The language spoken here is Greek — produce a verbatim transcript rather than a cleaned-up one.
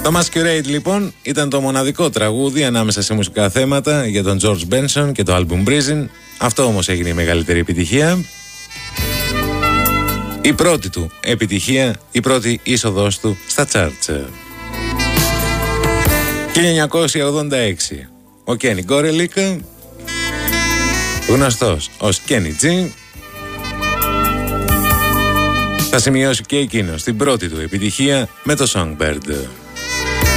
Το Masquerade λοιπόν ήταν το μοναδικό τραγούδι ανάμεσα σε μουσικά θέματα για τον George Benson και το album Breezin'. Αυτό όμως έγινε η μεγαλύτερη επιτυχία. Η πρώτη του επιτυχία, η πρώτη είσοδος του στα charts. χίλια εννιακόσια ογδόντα έξι. Ο Kenny Gorelick, γνωστός ως Kenny G, θα σημειώσει και εκείνος την πρώτη του επιτυχία με το Songbird.